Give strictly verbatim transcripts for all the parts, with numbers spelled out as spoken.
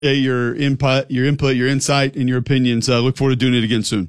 your input, your input, your insight, and your opinions. Uh, look forward to doing it again soon.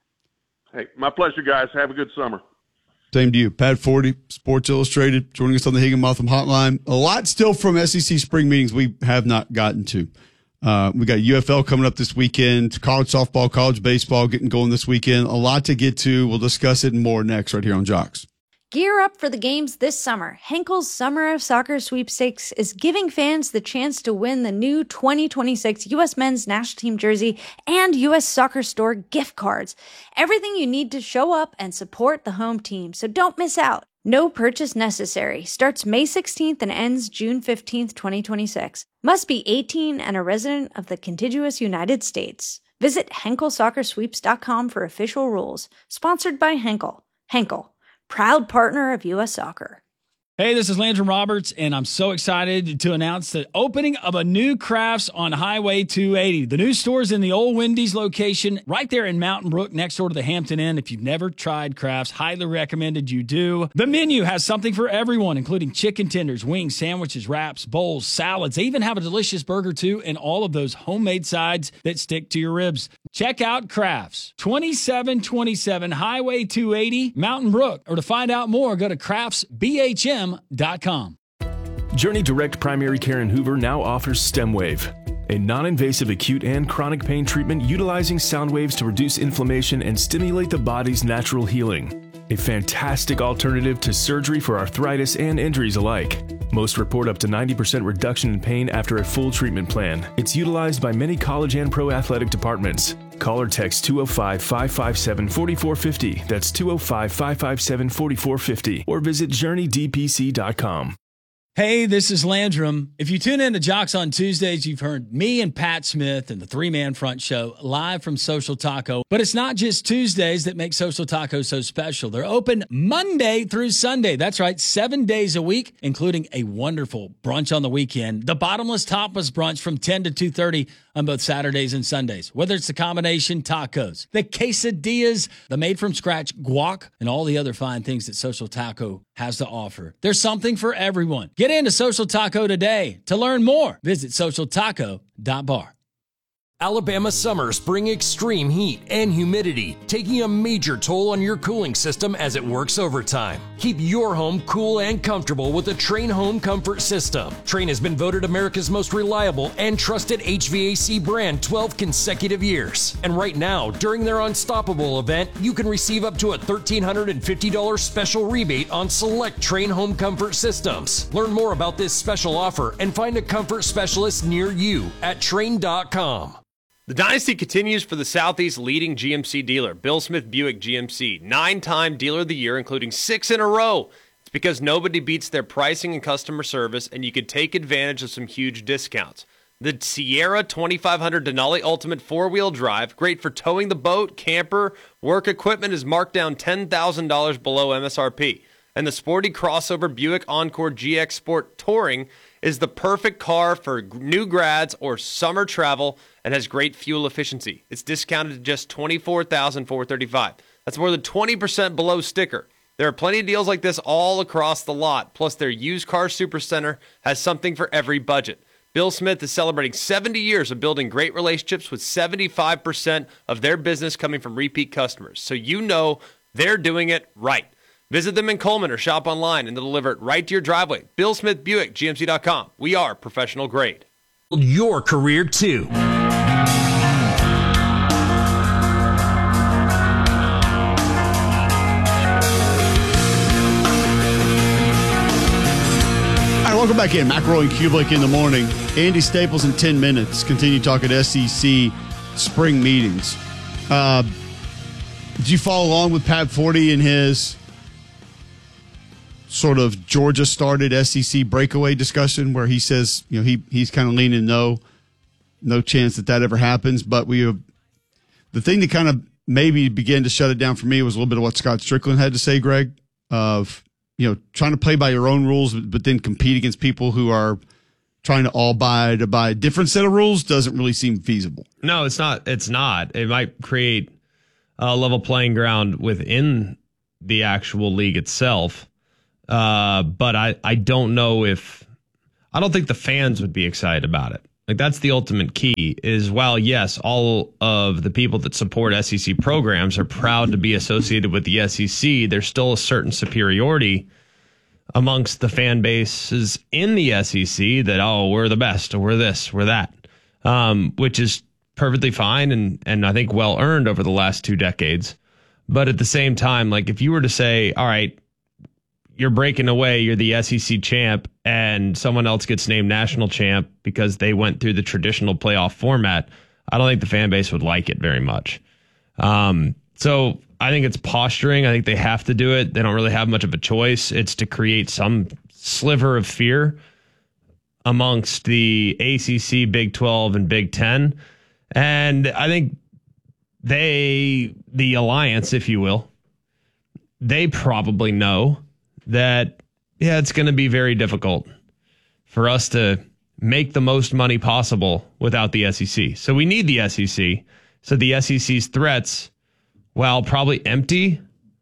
Hey, my pleasure, guys. Have a good summer. Same to you. Pat Forty, Sports Illustrated, joining us on the Higginbotham Hotline. A lot still from S E C spring meetings we have not gotten to. Uh, we got U F L coming up this weekend, college softball, college baseball getting going this weekend. A lot to get to. We'll discuss it and more next right here on Jocks. Gear up for the games this summer. Henkel's Summer of Soccer Sweepstakes is giving fans the chance to win the new twenty twenty-six U S Men's National Team jersey and U S Soccer Store gift cards. Everything you need to show up and support the home team, so don't miss out. No purchase necessary. Starts May sixteenth and ends June fifteenth, twenty twenty-six. Must be eighteen and a resident of the contiguous United States. Visit Henkel Soccer Sweeps dot com for official rules. Sponsored by Henkel. Henkel, proud partner of U S Soccer. Hey, this is Landrum Roberts, and I'm so excited to announce the opening of a new Crafts on Highway two eighty. The new store is in the old Wendy's location right there in Mountain Brook next door to the Hampton Inn. If you've never tried Crafts, highly recommended you do. The menu has something for everyone, including chicken tenders, wings, sandwiches, wraps, bowls, salads. They even have a delicious burger, too, and all of those homemade sides that stick to your ribs. Check out Crafts, twenty-seven twenty-seven Highway two eighty, Mountain Brook. Or to find out more, go to crafts b h m dot com. Journey Direct Primary Care in Hoover now offers StemWave, a non-invasive acute and chronic pain treatment utilizing sound waves to reduce inflammation and stimulate the body's natural healing. A fantastic alternative to surgery for arthritis and injuries alike. Most report up to ninety percent reduction in pain after a full treatment plan. It's utilized by many college and pro athletic departments. Call or text two oh five, five five seven, four four five oh. That's two oh five, five five seven, four four five oh. Or visit journey d p c dot com. Hey, this is Landrum. If you tune in to Jocks on Tuesdays, you've heard me and Pat Smith and the three-man front show live from Social Taco. But it's not just Tuesdays that make Social Taco so special. They're open Monday through Sunday. That's right, seven days a week, including a wonderful brunch on the weekend. The Bottomless Tapas brunch from ten to two thirty on both Saturdays and Sundays. Whether it's the combination tacos, the quesadillas, the made-from-scratch guac, and all the other fine things that Social Taco has to offer. There's something for everyone. Get into Social Taco today. To learn more, visit social taco dot bar. Alabama summers bring extreme heat and humidity, taking a major toll on your cooling system as it works overtime. Keep your home cool and comfortable with the Trane Home Comfort System. Trane has been voted America's most reliable and trusted H V A C brand twelve consecutive years. And right now, during their Unstoppable event, you can receive up to a one thousand three hundred fifty dollars special rebate on select Trane Home Comfort systems. Learn more about this special offer and find a comfort specialist near you at Trane dot com. The dynasty continues for the Southeast leading G M C dealer, Bill Smith Buick G M C. Nine-time Dealer of the Year, including six in a row. It's because nobody beats their pricing and customer service, and you can take advantage of some huge discounts. The Sierra twenty-five hundred Denali Ultimate four-wheel drive, great for towing the boat, camper, work equipment, is marked down ten thousand dollars below M S R P. And the sporty crossover Buick Encore G X Sport Touring is the perfect car for new grads or summer travel and has great fuel efficiency. It's discounted to just twenty-four thousand four hundred thirty-five dollars. That's more than twenty percent below sticker. There are plenty of deals like this all across the lot. Plus, their used car supercenter has something for every budget. Bill Smith is celebrating seventy years of building great relationships with seventy-five percent of their business coming from repeat customers. So you know they're doing it right. Visit them in Coleman or shop online and they'll deliver it right to your driveway. Bill Smith Buick, G M C dot com. We are professional grade. Your career too. Welcome back in. McElroy and Kublik in the morning. Andy Staples in ten minutes. Continue talking S E C spring meetings. Uh, did you follow along with Pat Forty in his sort of Georgia started S E C breakaway discussion where he says, you know, he he's kind of leaning no, no chance that that ever happens. But we have, the thing that kind of maybe began to shut it down for me was a little bit of what Scott Strickland had to say, Greg, of, you know, trying to play by your own rules, but then compete against people who are trying to all buy to buy a different set of rules doesn't really seem feasible. No, it's not. It's not. It might create a level playing ground within the actual league itself. Uh, but I, I don't know if I don't think the fans would be excited about it. Like, that's the ultimate key is, while, yes, all of the people that support S E C programs are proud to be associated with the S E C, there's still a certain superiority amongst the fan bases in the S E C that, oh, we're the best, or we're this, we're that, um, which is perfectly fine and, and I think well earned over the last two decades. But at the same time, like, if you were to say, all right, you're breaking away, you're the S E C champ, and someone else gets named national champ because they went through the traditional playoff format, I don't think the fan base would like it very much. Um, so I think it's posturing. I think they have to do it. They don't really have much of a choice. It's to create some sliver of fear amongst the A C C, Big twelve, and Big ten. And I think they, the alliance, if you will, they probably know that, yeah, it's going to be very difficult for us to make the most money possible without the S E C. So we need the S E C. So the S E C's threats, while probably empty,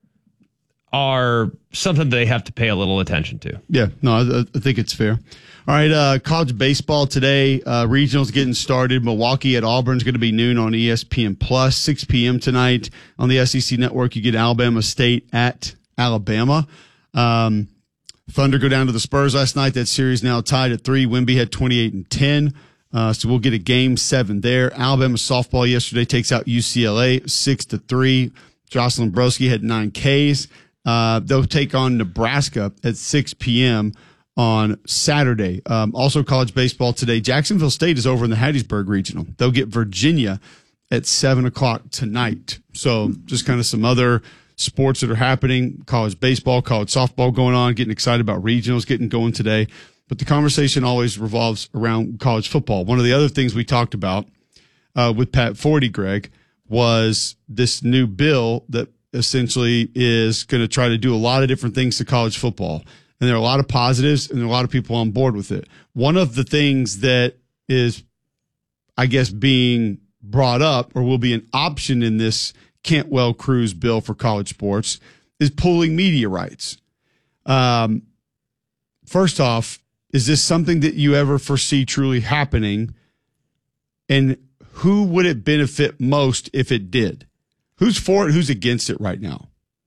are something they have to pay a little attention to. Yeah, no, I, I think it's fair. All right, uh, college baseball today. Uh, regionals getting started. Milwaukee at Auburn is going to be noon on E S P N Plus. six p.m. tonight on the S E C Network. You get Alabama State at Alabama. Um, Thunder go down to the Spurs last night. That series now tied at three. Wemby had twenty-eight and ten. Uh, so we'll get a game seven there. Alabama softball yesterday takes out U C L A six to three. Jocelyn Broski had nine Ks. Uh, they'll take on Nebraska at six p.m. on Saturday. Um, also college baseball today. Jacksonville State is over in the Hattiesburg Regional. They'll get Virginia at seven o'clock tonight. So just kind of some other sports that are happening, college baseball, college softball going on, getting excited about regionals, getting going today. But the conversation always revolves around college football. One of the other things we talked about uh, with Pat Forty, Greg, was this new bill that essentially is going to try to do a lot of different things to college football. And there are a lot of positives and there are a lot of people on board with it. One of the things that is, I guess, being brought up or will be an option in this Cantwell-Cruz bill for college sports is pooling media rights. Um, first off, is this something that you ever foresee truly happening? And who would it benefit most if it did? Who's for it? Who's against it right now?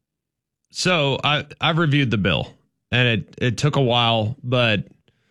So I, I've reviewed the bill, and it, it took a while, but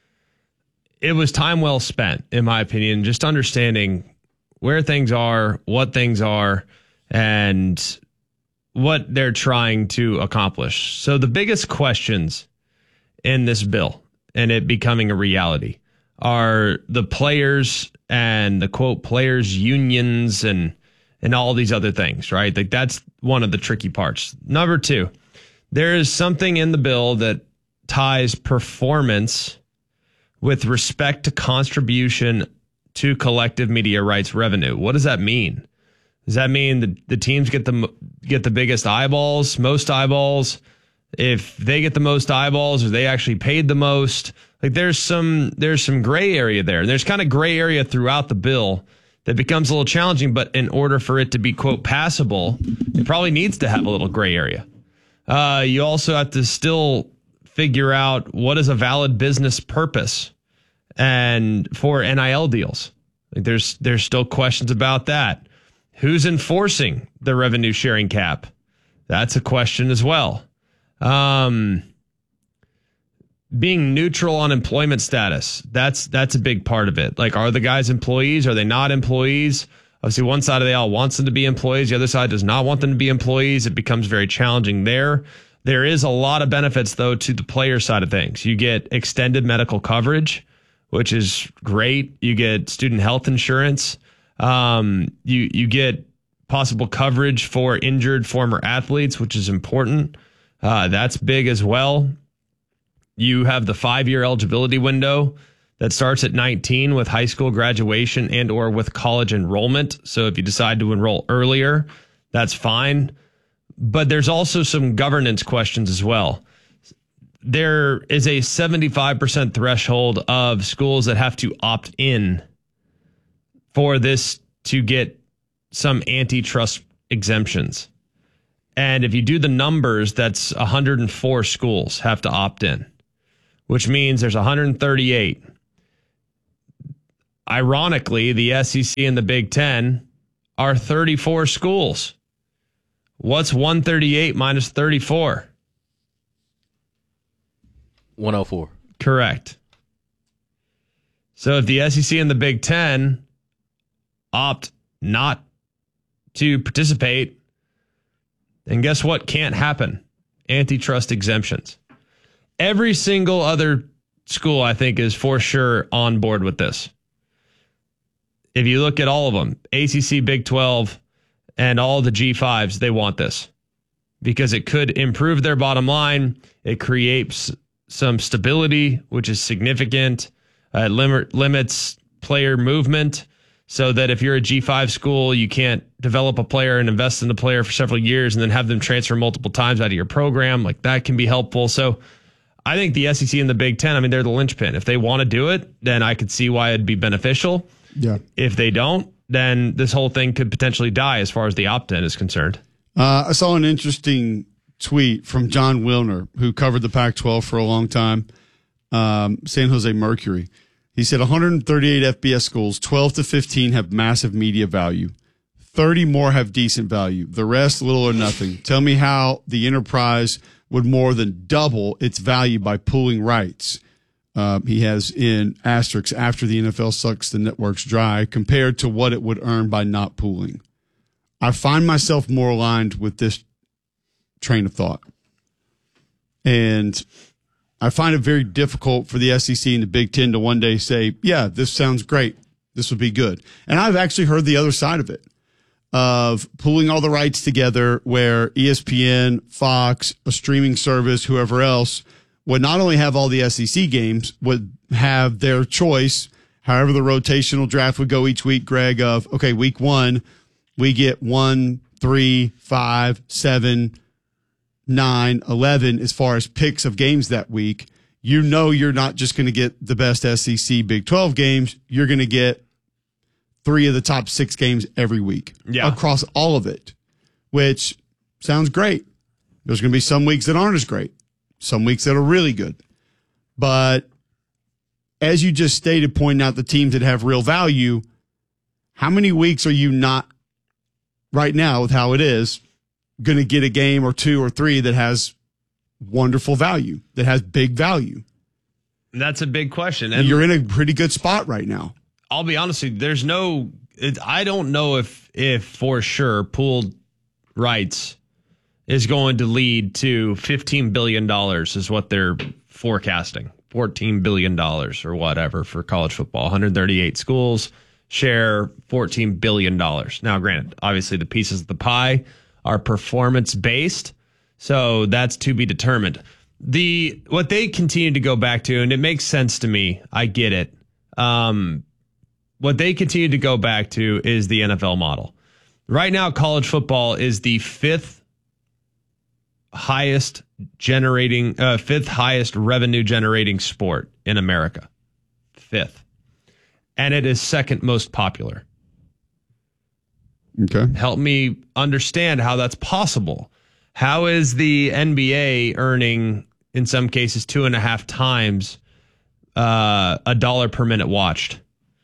it was time well spent, in my opinion, just understanding where things are, what things are, and what they're trying to accomplish. So the biggest questions in this bill, and it becoming a reality, are the players and the, quote, players unions and and all these other things, right? Like, that's one of the tricky parts. Number two, there is something in the bill that ties performance with respect to contribution to collective media rights revenue. What does that mean? Does that mean the, the teams get the get the biggest eyeballs, most eyeballs? If they get the most eyeballs, or they actually paid the most? Like, there's some there's some gray area there. There's kind of gray area throughout the bill that becomes a little challenging. But in order for it to be, quote, passable, it probably needs to have a little gray area. Uh, you also have to still figure out what is a valid business purpose and for N I L deals. Like, there's there's still questions about that. Who's enforcing the revenue sharing cap? That's a question as well. Um, being neutral on employment status. That's that's a big part of it. Like, are the guys employees? Are they not employees? Obviously, one side of the aisle wants them to be employees. The other side does not want them to be employees. It becomes very challenging there. There is a lot of benefits, though, to the player side of things. You get extended medical coverage, which is great. You get student health insurance. Um, you you get possible coverage for injured former athletes, which is important. Uh, that's big as well. You have the five-year eligibility window that starts at nineteen with high school graduation and or with college enrollment. So if you decide to enroll earlier, that's fine. But there's also some governance questions as well. There is a seventy-five percent threshold of schools that have to opt in for this to get some antitrust exemptions. And if you do the numbers, that's one hundred four schools have to opt in, which means there's one hundred thirty-eight. ironically, the S E C and the Big Ten are thirty-four schools. What's one thirty-eight minus thirty-four? one oh four. Correct. So if the S E C and the Big Ten opt not to participate, then guess what can't happen? Antitrust exemptions. Every single other school, I think, is for sure on board with this. If you look at all of them, A C C, Big twelve, and all the G fives, they want this because it could improve their bottom line. It creates some stability, which is significant. Uh, limit, limits player movement so that if you're a G five school, you can't develop a player and invest in the player for several years and then have them transfer multiple times out of your program. Like that can be helpful. So I think the S E C and the Big Ten, I mean, they're the linchpin. If they want to do it, then I could see why it'd be beneficial. Yeah. If they don't, then this whole thing could potentially die as far as the opt-in is concerned. Uh, I saw an interesting tweet from John Wilner, who covered the Pac twelve for a long time, um, San Jose Mercury. He said one hundred thirty-eight F B S schools, twelve to fifteen have massive media value. thirty more have decent value. The rest, little or nothing. Tell me how the enterprise would more than double its value by pooling rights. Uh, he has in asterisks after the N F L sucks the networks dry compared to what it would earn by not pooling. I find myself more aligned with this train of thought. And I find it very difficult for the S E C and the Big Ten to one day say, yeah, this sounds great. This would be good. And I've actually heard the other side of it, of pooling all the rights together where E S P N, Fox, a streaming service, whoever else would not only have all the S E C games, would have their choice, however the rotational draft would go each week, Greg, of, okay, week one, we get one, three, five, seven, nine, eleven as far as picks of games that week. You know you're not just going to get the best S E C Big twelve games. You're going to get three of the top six games every week yeah. across all of it, which sounds great. There's going to be some weeks that aren't as great, some weeks that are really good. But as you just stated, pointing out the teams that have real value, how many weeks are you not right now with how it is going to get a game or two or three that has wonderful value, that has big value? That's a big question. And you're in a pretty good spot right now. I'll be honest with you, there's no, it, I don't know if, if for sure pooled rights is going to lead to fifteen billion dollars is what they're forecasting. fourteen billion dollars or whatever for college football. one hundred thirty-eight schools share fourteen billion dollars. Now, granted, obviously the pieces of the pie are performance based, so that's to be determined. The what they continue to go back to, and it makes sense to me, I get it. Um, what they continue to go back to is the N F L model. Right now, college football is the fifth highest generating, uh, fifth highest revenue generating sport in America. Fifth. And it is second most popular. Okay. Help me understand how that's possible. How is the N B A earning, in some cases, two and a half times uh, a dollar per minute watched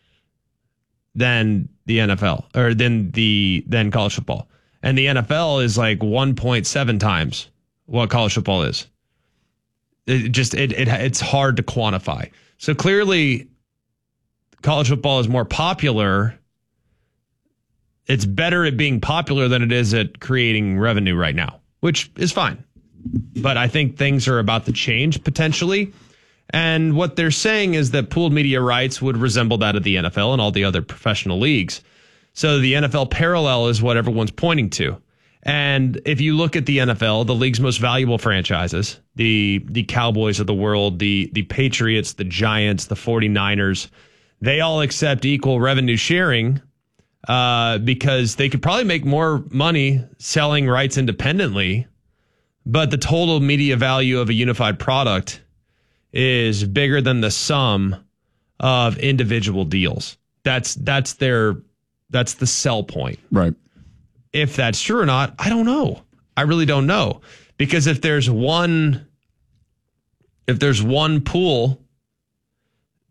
than the N F L or than the than college football? And the N F L is like one point seven times what college football is. It just it, it it's hard to quantify. So clearly, college football is more popular. It's better at being popular than it is at creating revenue right now, which is fine. But I think things are about to change potentially. And what they're saying is that pooled media rights would resemble that of the N F L and all the other professional leagues. So the N F L parallel is what everyone's pointing to. And if you look at the N F L, the league's most valuable franchises, the the Cowboys of the world, the the Patriots, the Giants, the 49ers, they all accept equal revenue sharing uh, because they could probably make more money selling rights independently. But the total media value of a unified product is bigger than the sum of individual deals. That's that's their that's the sell point. Right. If that's true or not, I don't know. I really don't know. Because if there's one if there's one pool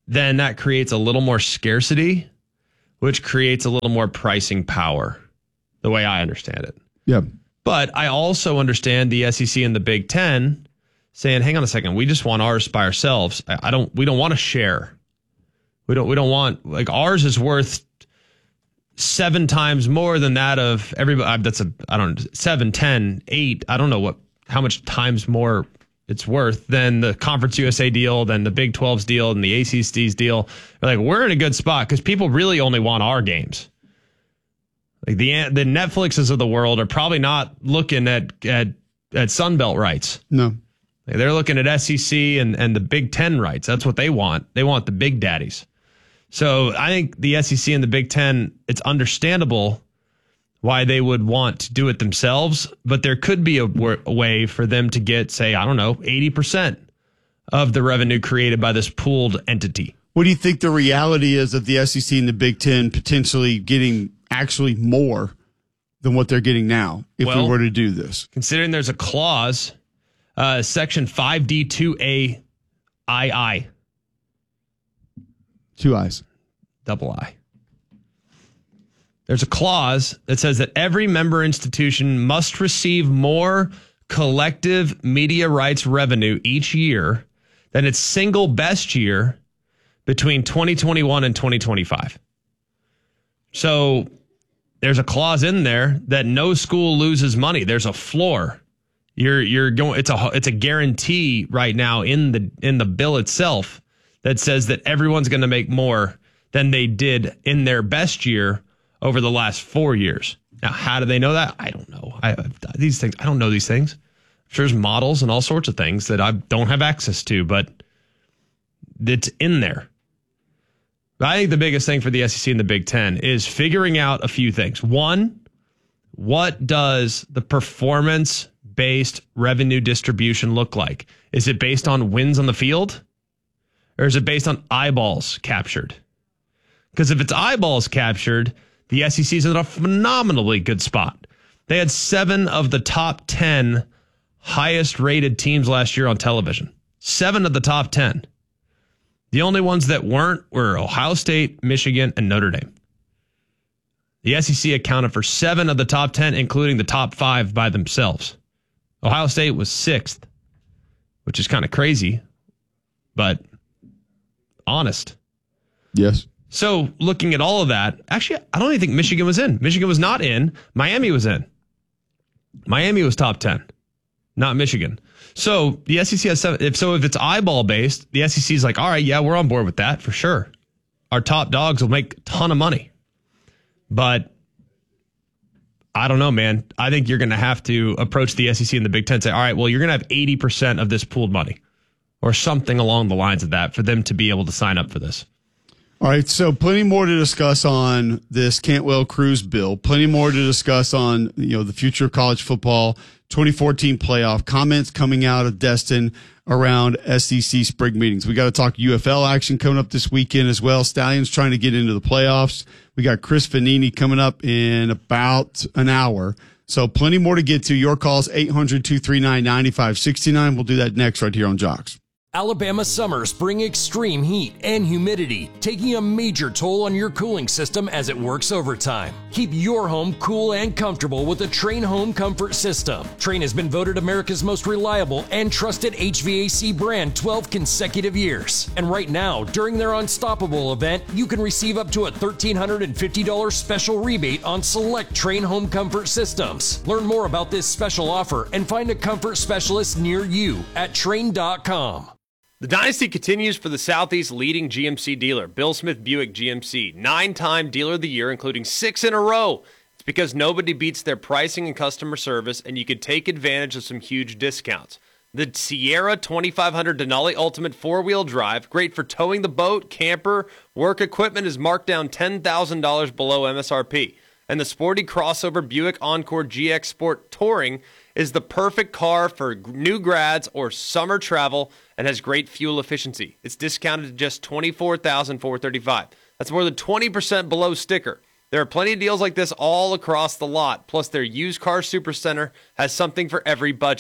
then that creates a little more scarcity, which creates a little more pricing power, the way I understand it. Yeah. But I also understand the S E C and the Big Ten saying, hang on a second, we just want ours by ourselves. I, I don't, we don't want to share. We don't, we don't want, like, ours is worth seven times more than that of everybody. That's a, I don't know, seven, ten, eight. I don't know what, how much times more it's worth than the Conference U S A deal, than the Big twelve's deal, and the A C C's deal. Like, we're in a good spot because people really only want our games. Like the the Netflixes of the world are probably not looking at at at Sunbelt rights. No, they're looking at S E C and and the Big Ten rights. That's what they want. They want the big daddies. So I think the S E C and the Big Ten, it's understandable why they would want to do it themselves, but there could be a, w- a way for them to get, say, I don't know, eighty percent of the revenue created by this pooled entity. What do you think the reality is of the S E C and the Big Ten potentially getting actually more than what they're getting now if well, we were to do this? Considering there's a clause, uh, Section five D two A two. Two I's. Double I. There's a clause that says that every member institution must receive more collective media rights revenue each year than its single best year between twenty twenty-one and twenty twenty-five. So there's a clause in there that no school loses money. There's a floor. You're you're going. It's a it's a guarantee right now in the in the bill itself that says that everyone's going to make more than they did in their best year over the last four years. Now, how do they know that? I don't know. I these things. I don't know these things. I'm sure there's models and all sorts of things that I don't have access to, but it's in there. But I think the biggest thing for the S E C and the Big Ten is figuring out a few things. One, what does the performance-based revenue distribution look like? Is it based on wins on the field? Or is it based on eyeballs captured? Because if it's eyeballs captured, the S E C is in a phenomenally good spot. They had seven of the top ten highest rated teams last year on television. Seven of the top ten. The only ones that weren't were Ohio State, Michigan, and Notre Dame. The S E C accounted for seven of the top ten, including the top five by themselves. Ohio State was sixth, which is kind of crazy, but honest. Yes. So looking at all of that, actually, I don't even think Michigan was in. Michigan was not in. Miami was in. Miami was top ten, not Michigan. So the S E C has seven. If so, if it's eyeball based, the S E C is like, all right, yeah, we're on board with that for sure. Our top dogs will make a ton of money. But I don't know, man. I think you're going to have to approach the S E C and the Big Ten and say, all right, well, you're going to have eighty percent of this pooled money or something along the lines of that for them to be able to sign up for this. All right, so plenty more to discuss on this Cantwell-Cruz bill. Plenty more to discuss on, you know, the future of college football, twenty fourteen playoff, comments coming out of Destin around S E C spring meetings. We got to talk U F L action coming up this weekend as well. Stallions trying to get into the playoffs. We got Chris Vanini coming up in about an hour. So plenty more to get to. Your calls, eight hundred, two three nine, nine five six nine. We'll do that next right here on Jocks. Alabama summers bring extreme heat and humidity, taking a major toll on your cooling system as it works overtime. Keep your home cool and comfortable with a Trane Home Comfort System. Trane has been voted America's most reliable and trusted H V A C brand twelve consecutive years. And right now, during their Unstoppable event, you can receive up to a one thousand three hundred fifty dollars special rebate on select Trane Home Comfort Systems. Learn more about this special offer and find a comfort specialist near you at Trane dot com. The dynasty continues for the Southeast leading G M C dealer, Bill Smith Buick G M C. Nine-time Dealer of the Year, including six in a row. It's because nobody beats their pricing and customer service, and you can take advantage of some huge discounts. The Sierra twenty-five hundred Denali Ultimate four-wheel drive, great for towing the boat, camper, work equipment, is marked down ten thousand dollars below M S R P. And the sporty crossover Buick Encore G X Sport Touring is the perfect car for new grads or summer travel and has great fuel efficiency. It's discounted to just twenty-four thousand four hundred thirty-five dollars. That's more than twenty percent below sticker. There are plenty of deals like this all across the lot. Plus, their used car supercenter has something for every budget.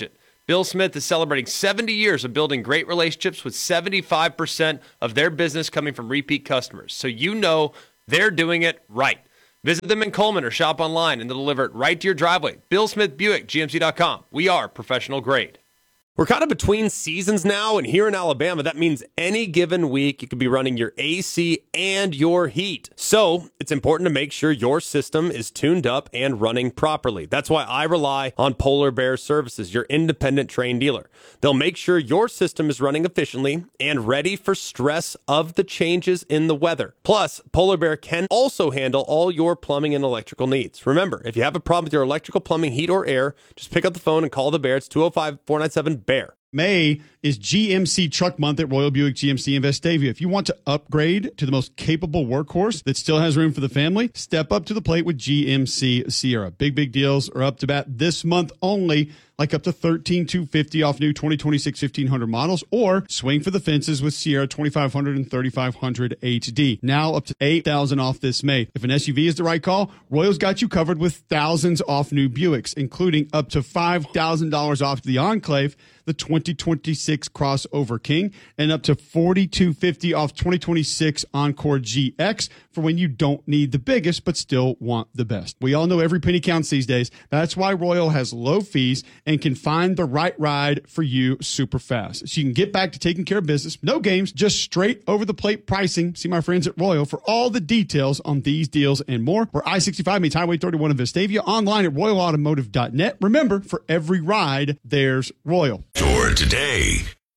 Bill Smith is celebrating seventy years of building great relationships with seventy-five percent of their business coming from repeat customers. So you know they're doing it right. Visit them in Coleman or shop online and they'll deliver it right to your driveway. Bill Smith Buick, G M C dot com. We are professional grade. We're kind of between seasons now, and here in Alabama, that means any given week you could be running your A C and your heat. So it's important to make sure your system is tuned up and running properly. That's why I rely on Polar Bear Services, your independent Trane dealer. They'll make sure your system is running efficiently and ready for stress of the changes in the weather. Plus, Polar Bear can also handle all your plumbing and electrical needs. Remember, if you have a problem with your electrical, plumbing, heat, or air, just pick up the phone and call the Bear. It's two oh five, four nine seven, B E A R. May is G M C Truck Month at Royal Buick G M C in Vestavia. If you want to upgrade to the most capable workhorse that still has room for the family, step up to the plate with G M C Sierra. Big, big deals are up to bat this month only, like up to thirteen thousand two hundred fifty dollars off new twenty twenty-six fifteen hundred models, or swing for the fences with Sierra twenty-five hundred and thirty-five hundred H D. Now up to eight thousand dollars off this May. If an S U V is the right call, Royal's got you covered with thousands off new Buicks, including up to five thousand dollars off the Enclave, the twenty twenty-six Crossover King, and up to forty-two hundred fifty dollars off twenty twenty-six Encore G X for when you don't need the biggest but still want the best. We all know every penny counts these days. That's why Royal has low fees and can find the right ride for you super fast. So you can get back to taking care of business. No games, just straight over the plate pricing. See my friends at Royal for all the details on these deals and more. Where I sixty-five meets Highway thirty-one in Vestavia, online at royal automotive dot net. Remember, for every ride, there's Royal. For today.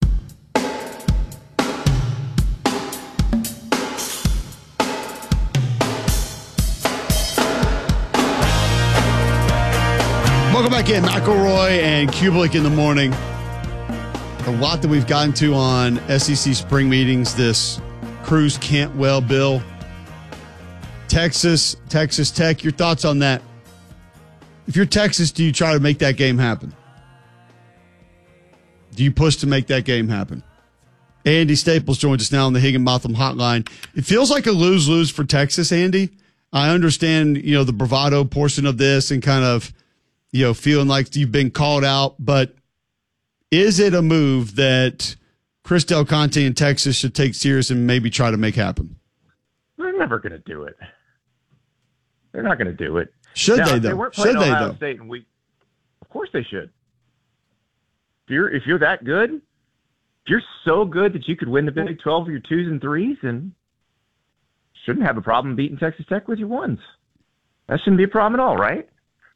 Welcome back in. McElroy and Kublik in the morning. A lot that we've gotten to on S E C spring meetings. This Cruz Cantwell bill. Texas, Texas Tech. Your thoughts on that? If you're Texas, do you try to make that game happen? Do you push to make that game happen? Andy Staples joins us now on the Higginbotham hotline. It feels like a lose-lose for Texas, Andy. I understand, you know, the bravado portion of this and kind of, you know, feeling like you've been called out, but is it a move that Chris Del Conte and Texas should take serious and maybe try to make happen? They're never going to do it. They're not going to do it. Should now, they, if though? They weren't playing should they, Ohio though? State and we, of course they should. If you're, if you're that good, if you're so good that you could win the Big twelve with your twos and threes, and shouldn't have a problem beating Texas Tech with your ones. That shouldn't be a problem at all, right?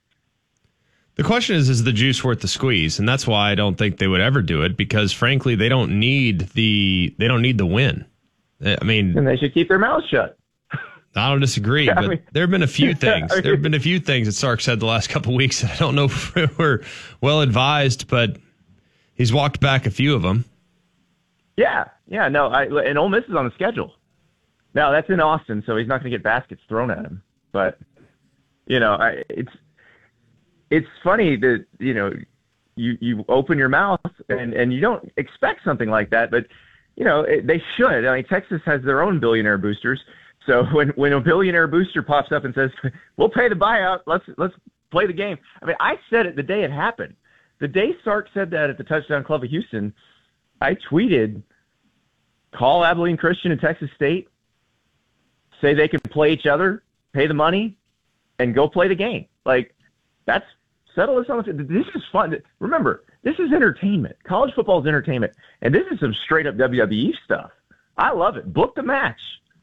The question is, is the juice worth the squeeze? And that's why I don't think they would ever do it, because frankly, they don't need the they don't need the win. I mean, and they should keep their mouths shut. I don't disagree, Yeah, I but mean- there have been a few things. I mean- There have been a few things that Sark said the last couple of weeks that I don't know if were well advised, but he's walked back a few of them. Yeah, yeah, no, I, and Ole Miss is on the schedule. Now, that's in Austin, so he's not going to get baskets thrown at him. But, you know, I, it's it's funny that, you know, you, you open your mouth and, and you don't expect something like that, but, you know, it, they should. I mean, Texas has their own billionaire boosters. So when, when a billionaire booster pops up and says, we'll pay the buyout, let's let's play the game. I mean, I said it the day it happened. The day Sark said that at the Touchdown Club of Houston, I tweeted, call Abilene Christian and Texas State, say they can play each other, pay the money, and go play the game. Like, that's settle this on the This is fun. Remember, this is entertainment. College football is entertainment. And this is some straight-up W W E stuff. I love it. Book the match.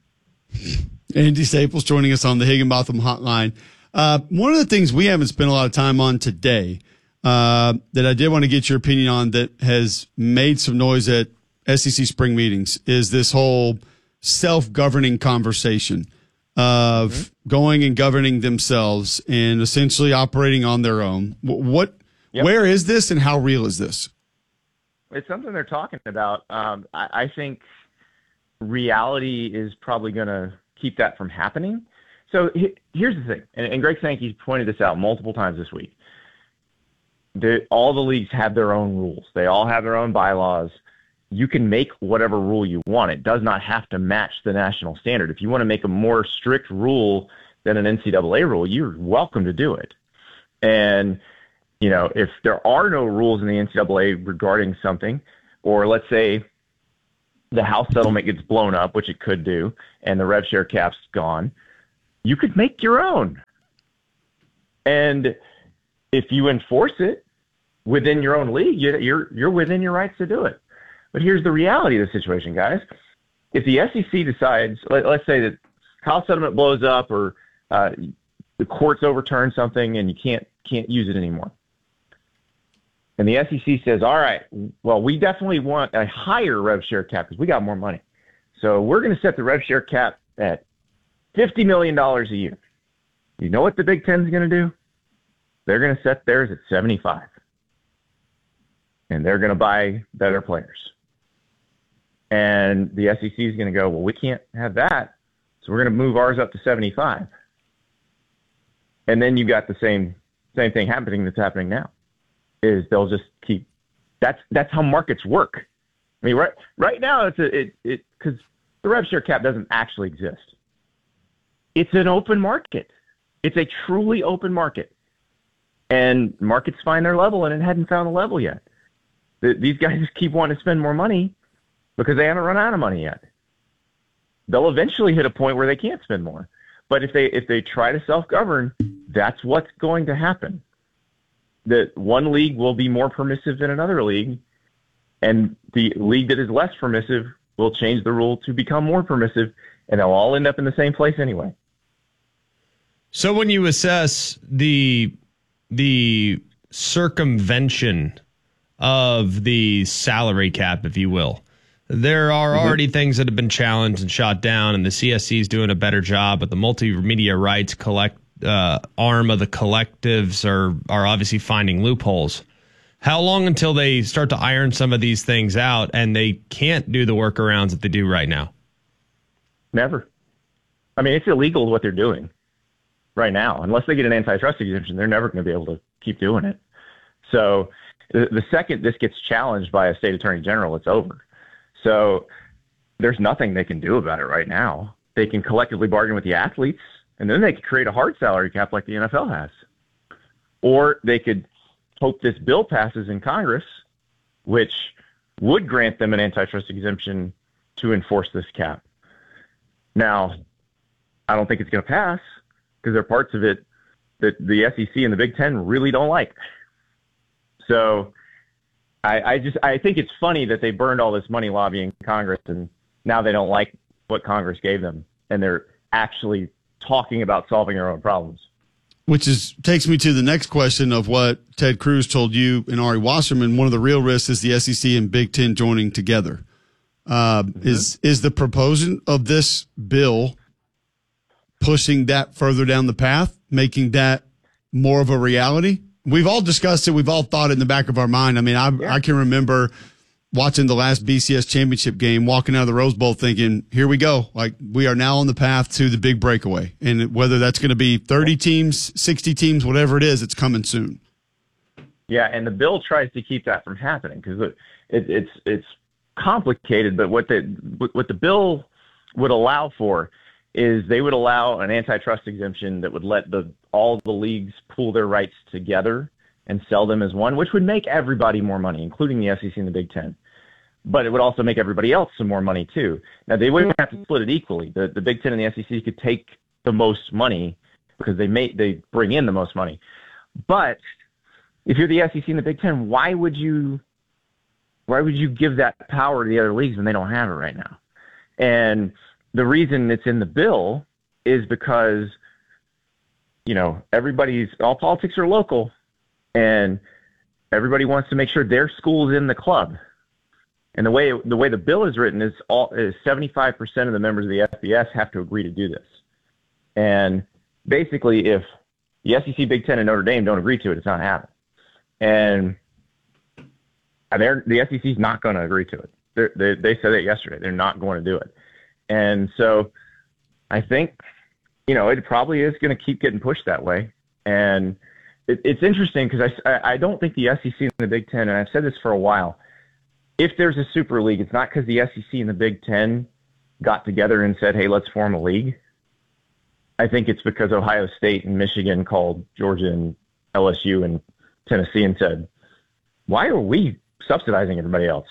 Andy Staples joining us on the Higginbotham hotline. Uh, one of the things we haven't spent a lot of time on today uh, that I did want to get your opinion on that has made some noise at S E C spring meetings is this whole self-governing conversation of mm-hmm. going and governing themselves and essentially operating on their own. What, yep. Where is this and how real is this? It's something they're talking about. Um, I, I think reality is probably going to keep that from happening. So he, here's the thing, and, and Greg Sankey pointed this out multiple times this week. The, all the leagues have their own rules. They all have their own bylaws. You can make whatever rule you want. It does not have to match the national standard. If you want to make a more strict rule than an N C double A rule, you're welcome to do it. And, you know, if there are no rules in the N C double A regarding something, or let's say the House settlement gets blown up, which it could do, and the rev share cap's gone, you could make your own. And if you enforce it within your own league, you're you're within your rights to do it. But here's the reality of the situation, guys. If the S E C decides, let, let's say that House settlement blows up, or uh, the courts overturn something and you can't can't use it anymore, and the S E C says, all right, well, we definitely want a higher rev share cap because we got more money. So we're going to set the rev share cap at fifty million dollars a year. You know what the Big Ten is going to do? They're going to set theirs at seventy-five. And they're going to buy better players. And the S E C is going to go, well, we can't have that, so we're going to move ours up to seventy-five. And then you got the same same thing happening that's happening now. Is they'll just keep. That's that's how markets work. I mean, right right now it's a it it because the rev share cap doesn't actually exist. It's an open market. It's a truly open market, and markets find their level, and it hadn't found a level yet. The, these guys just keep wanting to spend more money because they haven't run out of money yet. They'll eventually hit a point where they can't spend more. But if they if they try to self-govern, that's what's going to happen. That one league will be more permissive than another league, and the league that is less permissive will change the rule to become more permissive, and they'll all end up in the same place anyway. So when you assess the the circumvention of the salary cap, if you will, there are mm-hmm. already things that have been challenged and shot down, and the C S C is doing a better job, but the multimedia rights collect uh, arm of the collectives are are obviously finding loopholes. How long until they start to iron some of these things out and they can't do the workarounds that they do right now? Never. I mean, it's illegal what they're doing right now. Unless they get an antitrust exemption, they're never going to be able to keep doing it. So the, the second this gets challenged by a state attorney general, it's over. So there's nothing they can do about it right now. They can collectively bargain with the athletes, and then they could create a hard salary cap like the N F L has. Or they could hope this bill passes in Congress, which would grant them an antitrust exemption to enforce this cap. Now, I don't think it's going to pass because there are parts of it that the S E C and the Big Ten really don't like. So I, I just I think it's funny that they burned all this money lobbying Congress, and now they don't like what Congress gave them, and they're actually talking about solving their own problems. Which is takes me to the next question of what Ted Cruz told you and Ari Wasserman. One of the real risks is the S E C and Big Ten joining together. Uh, mm-hmm. Is is the proposal of this bill pushing that further down the path, making that more of a reality? We've all discussed it. We've all thought it in the back of our mind. I mean, I, yeah. I can remember watching the last B C S championship game, walking out of the Rose Bowl thinking, here we go. Like, we are now on the path to the big breakaway. And whether that's going to be thirty teams, sixty teams, whatever it is, it's coming soon. Yeah, and the bill tries to keep that from happening because it, it, it's it's complicated. But what the what the bill would allow for is they would allow an antitrust exemption that would let the all the leagues pool their rights together and sell them as one, which would make everybody more money, including the S E C and the Big Ten. But it would also make everybody else some more money too. Now, they wouldn't have to split it equally. The the Big Ten and the S E C could take the most money because they may they bring in the most money. But if you're the S E C and the Big Ten, why would you why would you give that power to the other leagues when they don't have it right now? And the reason it's in the bill is because, you know, everybody's all politics are local, and everybody wants to make sure their school's in the club. And the way the way the bill is written is all is seventy-five percent of the members of the F B S have to agree to do this. And basically, if the S E C, Big Ten, and Notre Dame don't agree to it, it's not happening. And they're, the S E C is not going to agree to it. They're, they they said it yesterday. They're not going to do it. And so I think, you know, it probably is going to keep getting pushed that way. And it, it's interesting because I, I don't think the S E C and the Big Ten, and I've said this for a while, if there's a super league, it's not because the S E C and the Big Ten got together and said, hey, let's form a league. I think it's because Ohio State and Michigan called Georgia and L S U and Tennessee and said, why are we subsidizing everybody else?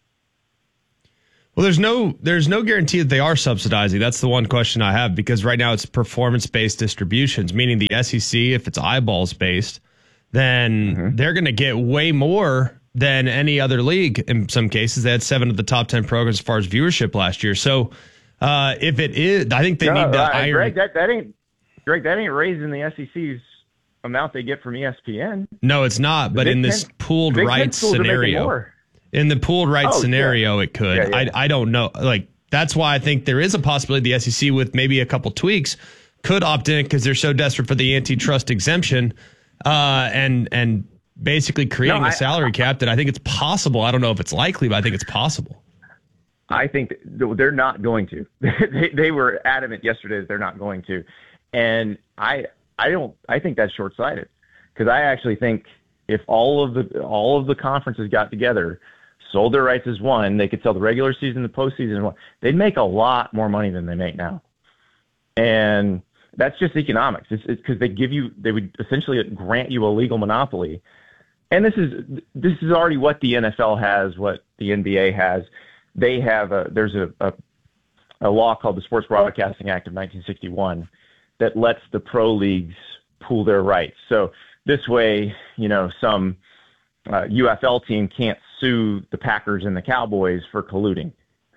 Well, there's no there's no guarantee that they are subsidizing. That's the one question I have, because right now it's performance-based distributions, meaning the S E C, if it's eyeballs-based, then mm-hmm. they're going to get way more than any other league. In some cases, they had seven of the top ten programs as far as viewership last year. So uh, if it is, I think they no, need to uh, iron. Greg, that, that ain't Greg, that ain't raising the S E C's amount they get from E S P N. No, it's not. But in this pooled rights scenario, in the pooled rights oh, scenario, yeah. it could. Yeah, yeah. I I don't know. Like, that's why I think there is a possibility the S E C, with maybe a couple tweaks, could opt in because they're so desperate for the antitrust exemption, uh, and and basically creating no, I, a salary cap that I think it's possible. I don't know if it's likely, but I think it's possible. I think they're not going to. they, they were adamant yesterday that they're not going to, and I I don't. I think that's short-sighted, because I actually think if all of the all of the conferences got together, sold their rights as one, they could sell the regular season, the postseason, one. They'd make a lot more money than they make now, and that's just economics. It's because they give you, they would essentially grant you a legal monopoly, and this is this is already what the N F L has, what the N B A has. They have a there's a a, a law called the Sports Broadcasting Act of nineteen sixty-one that lets the pro leagues pool their rights. So this way, you know, some uh, U F L team can't sue the Packers and the Cowboys for colluding.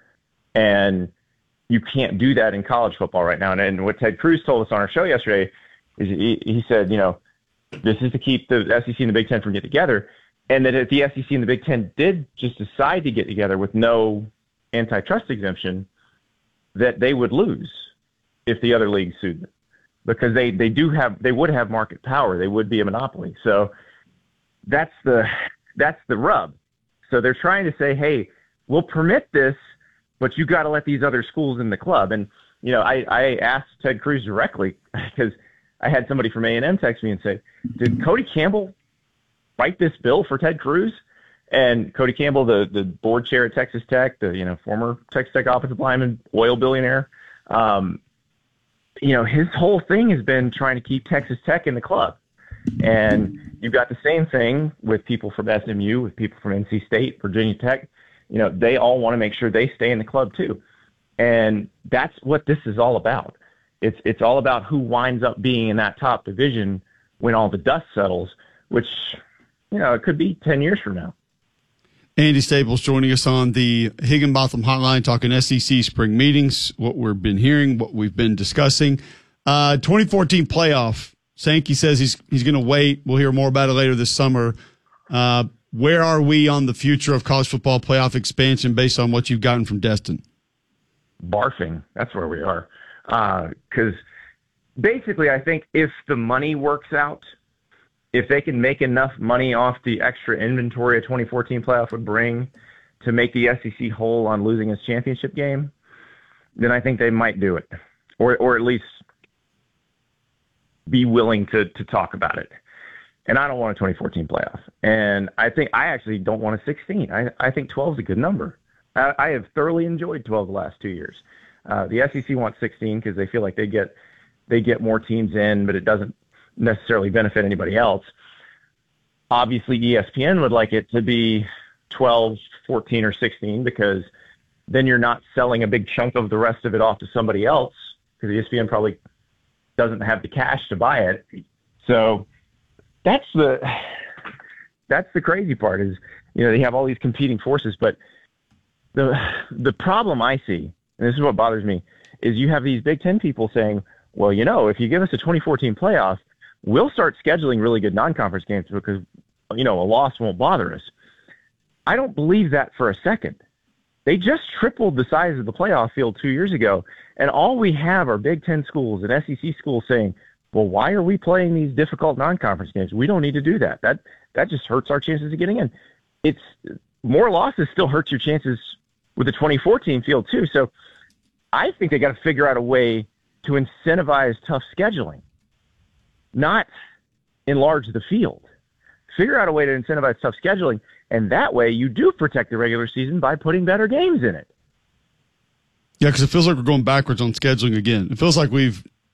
And you can't do that in college football right now. And, and what Ted Cruz told us on our show yesterday is he, he said, you know, this is to keep the S E C and the Big Ten from getting together. And that if the S E C and the Big Ten did just decide to get together with no antitrust exemption, that they would lose if the other leagues sued them. Because they, they do have, they would have market power. They would be a monopoly. So that's the, that's the rub. So they're trying to say, hey, we'll permit this, but you got to let these other schools in the club. And, you know, I, I asked Ted Cruz directly, because I had somebody from A and M text me and say, did Cody Campbell write this bill for Ted Cruz? And Cody Campbell, the, the board chair at Texas Tech, the, you know, former Texas Tech offensive lineman, oil billionaire, um, you know, his whole thing has been trying to keep Texas Tech in the club. And you've got the same thing with people from S M U, with people from N C State, Virginia Tech. You know, they all want to make sure they stay in the club too. And that's what this is all about. It's it's all about who winds up being in that top division when all the dust settles, which, you know, it could be ten years from now. Andy Staples joining us on the Higginbotham Hotline, talking S E C spring meetings, what we've been hearing, what we've been discussing. Uh, twenty fourteen playoff. Sankey says he's he's going to wait. We'll hear more about it later this summer. Uh, where are we on the future of college football playoff expansion based on what you've gotten from Destin? Barfing. That's where we are. Because uh, basically, I think if the money works out, if they can make enough money off the extra inventory a twenty fourteen playoff would bring to make the S E C whole on losing its championship game, then I think they might do it, or or at least be willing to to talk about it. And I don't want a twenty fourteen playoff. And I think I actually don't want a sixteen. I, I think twelve is a good number. I, I have thoroughly enjoyed twelve the last two years. Uh, the S E C wants sixteen because they feel like they get they get more teams in, but it doesn't necessarily benefit anybody else. Obviously, E S P N would like it to be twelve, fourteen, or sixteen, because then you're not selling a big chunk of the rest of it off to somebody else, because E S P N probably doesn't have the cash to buy it. So that's the that's the crazy part, is, you know, they have all these competing forces. But the the problem I see, and this is what bothers me, is you have these Big Ten people saying, well, you know, if you give us a twenty fourteen playoff, we'll start scheduling really good non-conference games because, you know, a loss won't bother us. I don't believe that for a second. They just tripled the size of the playoff field two years ago, and all we have are Big Ten schools and S E C schools saying, well, why are we playing these difficult non-conference games? We don't need to do that. That that just hurts our chances of getting in. It's more losses still hurts your chances with the twenty fourteen field too. So I think they got to figure out a way to incentivize tough scheduling, not enlarge the field. Figure out a way to incentivize tough scheduling, and that way you do protect the regular season by putting better games in it. Yeah, because it feels like we're going backwards on scheduling again. It feels like we've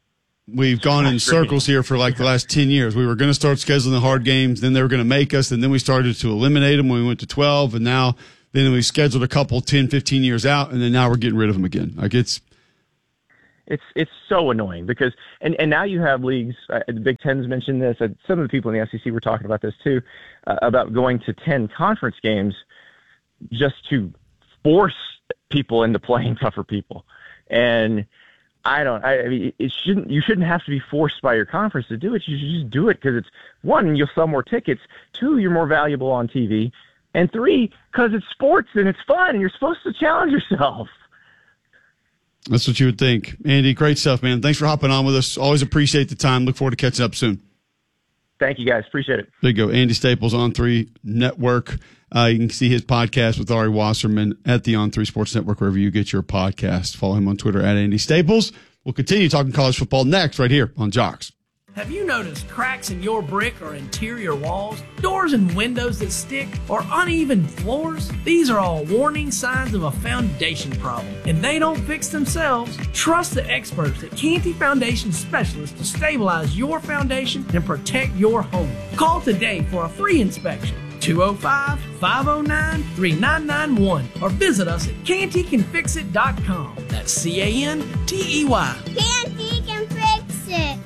we've gone in circles here for like the last ten years. We were going to start scheduling the hard games, then they were going to make us, and then we started to eliminate them when we went to twelve, and now then we scheduled a couple ten, fifteen years out, and then now we're getting rid of them again. Like it's It's it's so annoying because and, and now you have leagues. Uh, the Big Ten's mentioned this. Uh, some of the people in the S E C were talking about this too, uh, about going to ten conference games just to force people into playing tougher people. And I don't. I, I mean, it shouldn't. You shouldn't have to be forced by your conference to do it. You should just do it because it's one, you'll sell more tickets. Two, you're more valuable on T V, and three, because it's sports and it's fun and you're supposed to challenge yourself. That's what you would think. Andy, great stuff, man. Thanks for hopping on with us. Always appreciate the time. Look forward to catching up soon. Thank you, guys. Appreciate it. There you go. Andy Staples, On three Network. Uh, you can see his podcast with Ari Wasserman at the On three Sports Network, wherever you get your podcast. Follow him on Twitter at Andy Staples. We'll continue talking college football next right here on Jocks. Have you noticed cracks in your brick or interior walls, doors and windows that stick, or uneven floors? These are all warning signs of a foundation problem, and they don't fix themselves. Trust the experts at Canty Foundation Specialists to stabilize your foundation and protect your home. Call today for a free inspection. two oh five, five oh nine, three nine nine one or visit us at canty can fix it dot com. That's C A N T E Y. Canty can fix it.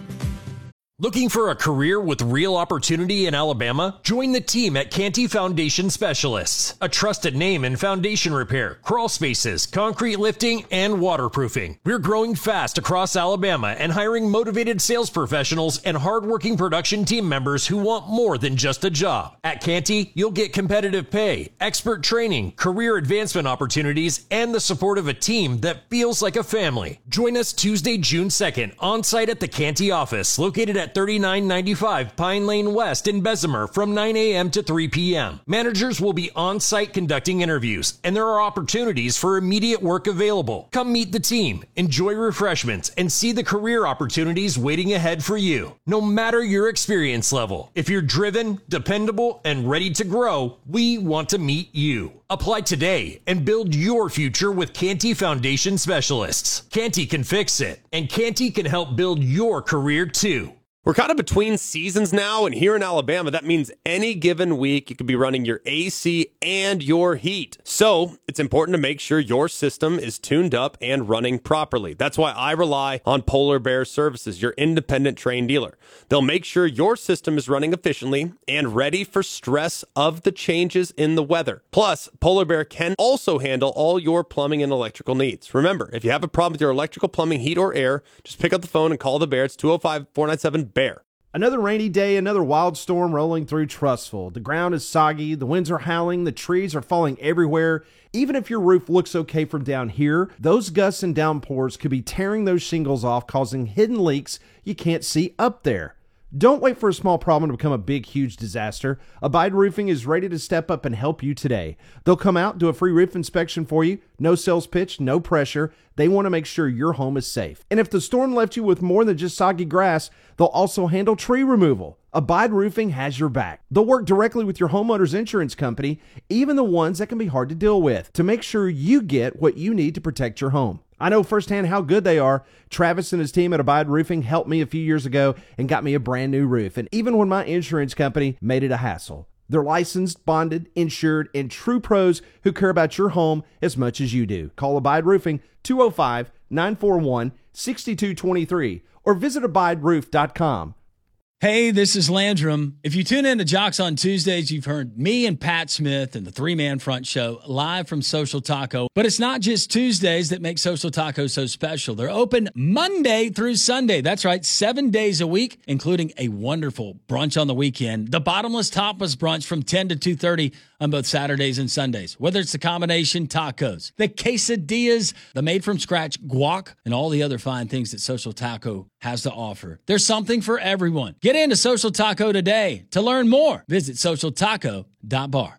Looking for a career with real opportunity in Alabama? Join the team at Canty Foundation Specialists, a trusted name in foundation repair, crawl spaces, concrete lifting, and waterproofing. We're growing fast across Alabama and hiring motivated sales professionals and hardworking production team members who want more than just a job. At Canty, you'll get competitive pay, expert training, career advancement opportunities, and the support of a team that feels like a family. Join us Tuesday, June second, on site at the Canty office, located at thirty-nine ninety-five Pine Lane West in Bessemer from nine a.m. to three p.m. Managers will be on site conducting interviews, and there are opportunities for immediate work available. Come meet the team, enjoy refreshments, and see the career opportunities waiting ahead for you. No matter your experience level, if you're driven, dependable, and ready to grow, we want to meet you. Apply today and build your future with Canty Foundation Specialists. Canty can fix it, and Canty can help build your career too. We're kind of between seasons now, and here in Alabama, that means any given week you could be running your A C and your heat. So it's important to make sure your system is tuned up and running properly. That's why I rely on Polar Bear Services, your independent Trane dealer. They'll make sure your system is running efficiently and ready for stress of the changes in the weather. Plus, Polar Bear can also handle all your plumbing and electrical needs. Remember, if you have a problem with your electrical, plumbing, heat, or air, just pick up the phone and call the Bear. It's two oh five, four nine seven, Bear. Another rainy day, another wild storm rolling through Trussville. The ground is soggy, the winds are howling, the trees are falling everywhere. Even if your roof looks okay from down here, those gusts and downpours could be tearing those shingles off, causing hidden leaks you can't see up there. Don't wait for a small problem to become a big, huge disaster. Abide Roofing is ready to step up and help you today. They'll come out, do a free roof inspection for you. No sales pitch, no pressure. They want to make sure your home is safe. And if the storm left you with more than just soggy grass, they'll also handle tree removal. Abide Roofing has your back. They'll work directly with your homeowner's insurance company, even the ones that can be hard to deal with, to make sure you get what you need to protect your home. I know firsthand how good they are. Travis and his team at Abide Roofing helped me a few years ago and got me a brand new roof. And even when my insurance company made it a hassle. They're licensed, bonded, insured, and true pros who care about your home as much as you do. Call Abide Roofing two oh five, nine four one, six two two three or visit abide roof dot com. Hey, this is Landrum. If you tune in to Jocks on Tuesdays, you've heard me and Pat Smith and the three-man front show live from Social Taco. But it's not just Tuesdays that make Social Taco so special. They're open Monday through Sunday. That's right, seven days a week, including a wonderful brunch on the weekend. The Bottomless Tapas brunch from ten to two thirty on both Saturdays and Sundays. Whether it's the combination tacos, the quesadillas, the made-from-scratch guac, and all the other fine things that Social Taco has to offer. There's something for everyone. Get into Social Taco today. To learn more, visit social taco dot bar.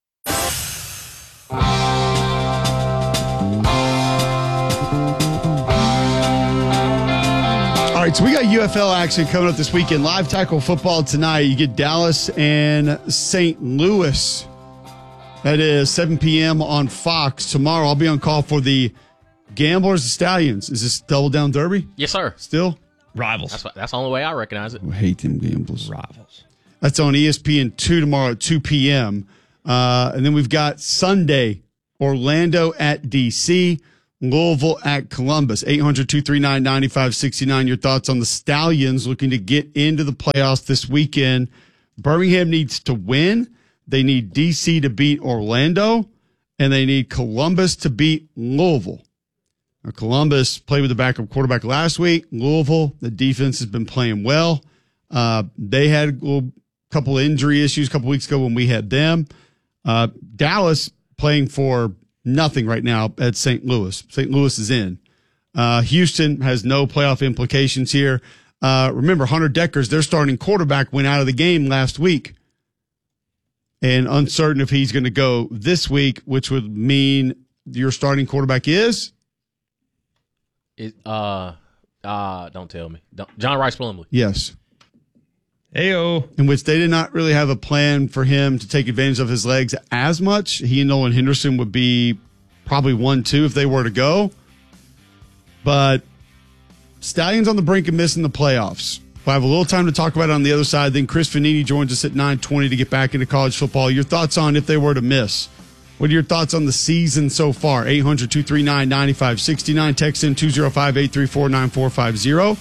All right, so we got U F L action coming up this weekend. Live tackle football tonight. You get Dallas and Saint Louis. That is seven p.m. on Fox. Tomorrow I'll be on call for the Gamblers, the Stallions. Is this Double Down Derby? Yes, sir. Still? Rivals. That's, that's the only way I recognize it. I hate them gambles. Rivals. That's on E S P N two tomorrow at two p.m. Uh, and then we've got Sunday, Orlando at D C, Louisville at Columbus. eight hundred, two three nine, nine five six nine. Your thoughts on the Stallions looking to get into the playoffs this weekend. Birmingham needs to win. They need D C to beat Orlando, and they need Columbus to beat Louisville. Now, Columbus played with the backup quarterback last week. Louisville, the defense has been playing well. Uh, they had a little, couple of injury issues a couple weeks ago when we had them. Uh, Dallas playing for nothing right now at Saint Louis. Saint Louis is in. Uh, Houston has no playoff implications here. Uh, remember, Hunter Deckers, their starting quarterback, went out of the game last week. And uncertain if he's going to go this week, which would mean your starting quarterback is? It, uh, uh, don't tell me. Don't, John Rice Plumlee. Yes. Ayo. In which they did not really have a plan for him to take advantage of his legs as much. He and Nolan Henderson would be probably one two if they were to go. But Stallions on the brink of missing the playoffs. We'll have a little time to talk about it on the other side. Then Chris Vanini joins us at nine twenty to get back into college football. Your thoughts on if they were to miss? What are your thoughts on the season so far? eight hundred, two three nine, nine five six nine. Text in two oh five, eight three four, nine four five zero.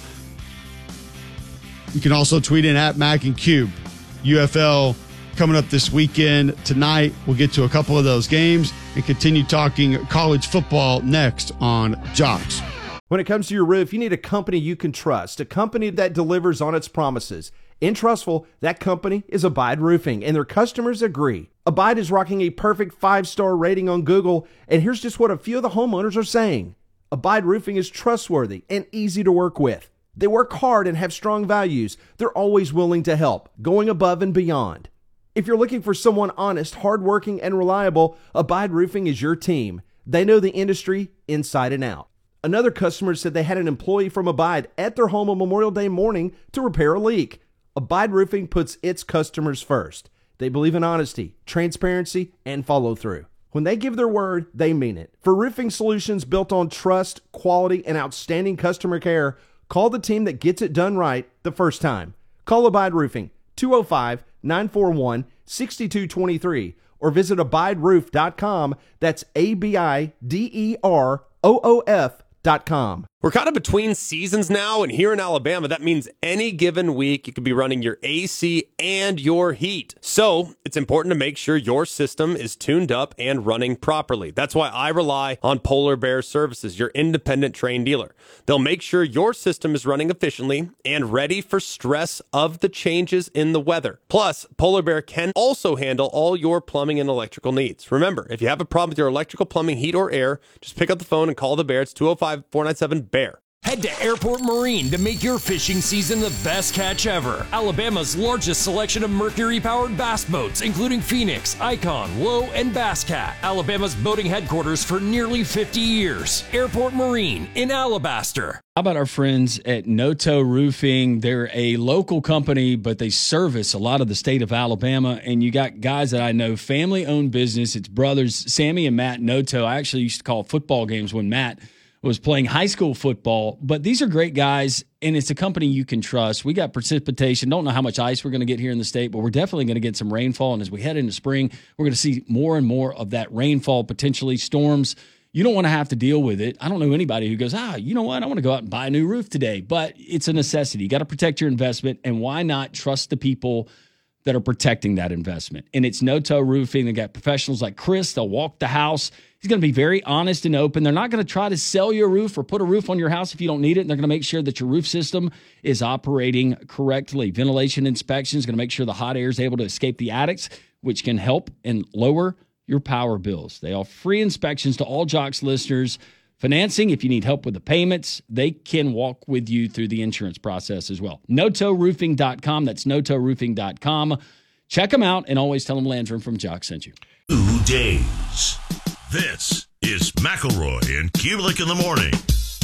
You can also tweet in at Mac and Cube. U F L coming up this weekend. Tonight, we'll get to a couple of those games and continue talking college football next on Jocks. When it comes to your roof, you need a company you can trust, a company that delivers on its promises. In Trustful, that company is Abide Roofing, and their customers agree. Abide is rocking a perfect five-star rating on Google, and here's just what a few of the homeowners are saying. Abide Roofing is trustworthy and easy to work with. They work hard and have strong values. They're always willing to help, going above and beyond. If you're looking for someone honest, hardworking, and reliable, Abide Roofing is your team. They know the industry inside and out. Another customer said they had an employee from Abide at their home on Memorial Day morning to repair a leak. Abide Roofing puts its customers first. They believe in honesty, transparency, and follow through. When they give their word, they mean it. For roofing solutions built on trust, quality, and outstanding customer care, call the team that gets it done right the first time. Call Abide Roofing, two oh five, nine four one, six two two three, or visit abide roof dot com. That's A B I D E R O O F dot com. We're kind of between seasons now, and here in Alabama, that means any given week you could be running your A C and your heat. So it's important to make sure your system is tuned up and running properly. That's why I rely on Polar Bear Services, your independent Trane dealer. They'll make sure your system is running efficiently and ready for stress of the changes in the weather. Plus, Polar Bear can also handle all your plumbing and electrical needs. Remember, if you have a problem with your electrical, plumbing, heat, or air, just pick up the phone and call the Bear. It's two oh five, four nine seven, BEAR. Head to Airport Marine to make your fishing season the best catch ever. Alabama's largest selection of Mercury-powered bass boats, including Phoenix, Icon, Low, and Bass Cat. Alabama's boating headquarters for nearly fifty years. Airport Marine in Alabaster. How about our friends at Noto Roofing? They're a local company, but they service a lot of the state of Alabama. And you got guys that I know, family-owned business. It's brothers, Sammy and Matt Noto. I actually used to call football games when Matt was playing high school football, but these are great guys, and it's a company you can trust. We got precipitation. Don't know how much ice we're going to get here in the state, but we're definitely going to get some rainfall, and as we head into spring, we're going to see more and more of that rainfall, potentially storms. You don't want to have to deal with it. I don't know anybody who goes, ah, you know what, I want to go out and buy a new roof today, but it's a necessity. You got to protect your investment, and why not trust the people that are protecting that investment? And it's Noto Roofing. They got professionals like Chris. They'll walk the house. He's going to be very honest and open. They're not going to try to sell you a roof or put a roof on your house if you don't need it. And they're going to make sure that your roof system is operating correctly. Ventilation inspection is going to make sure the hot air is able to escape the attics, which can help and lower your power bills. They offer free inspections to all Jocks listeners. Financing, if you need help with the payments, they can walk with you through the insurance process as well. Noto Roofing dot com. That's Noto Roofing dot com. Check them out and always tell them Landrum from Jocks sent you. Two days. This is McElroy and Kubelik in the morning.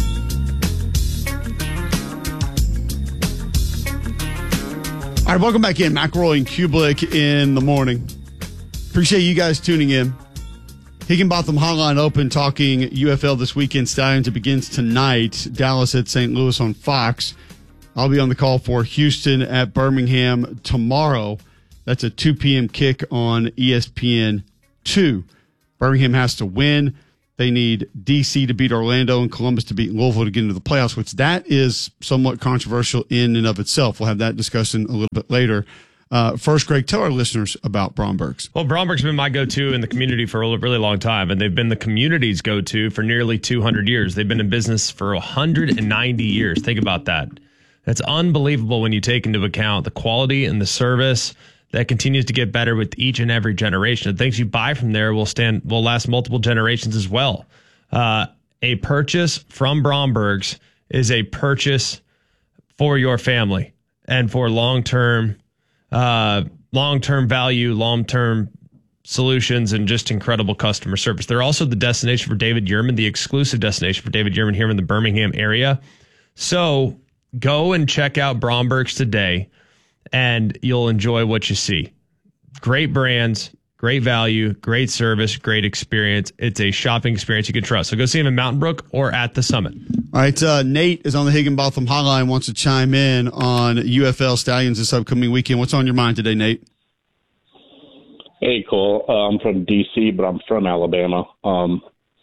All right, welcome back in. McElroy and Kubelik in the morning. Appreciate you guys tuning in. Higginbotham Hotline Open talking U F L this weekend. Stallions, it begins tonight. Dallas at Saint Louis on Fox. I'll be on the call for Houston at Birmingham tomorrow. That's a two p.m. kick on E S P N two. Birmingham has to win. They need D C to beat Orlando and Columbus to beat Louisville to get into the playoffs, which that is somewhat controversial in and of itself. We'll have that discussion a little bit later. Uh, first, Greg, tell our listeners about Bromberg's. Well, Bromberg's been my go-to in the community for a really long time, and they've been the community's go-to for nearly two hundred years. They've been in business for one hundred ninety years. Think about that. That's unbelievable when you take into account the quality and the service that continues to get better with each and every generation. The things you buy from there will stand will last multiple generations as well. Uh, a purchase from Bromberg's is a purchase for your family and for long-term uh, long-term value, long-term solutions, and just incredible customer service. They're also the destination for David Yurman, the exclusive destination for David Yurman here in the Birmingham area. So go and check out Bromberg's today, and you'll enjoy what you see. Great brands, great value, great service, great experience. It's a shopping experience you can trust. So go see them in Mountain Brook or at the Summit. All right, uh, Nate is on the Higginbotham Hotline, wants to chime in on U F L Stallions this upcoming weekend. What's on your mind today, Nate? Hey, Cole. Uh, I'm from D C, but I'm from Alabama. Um,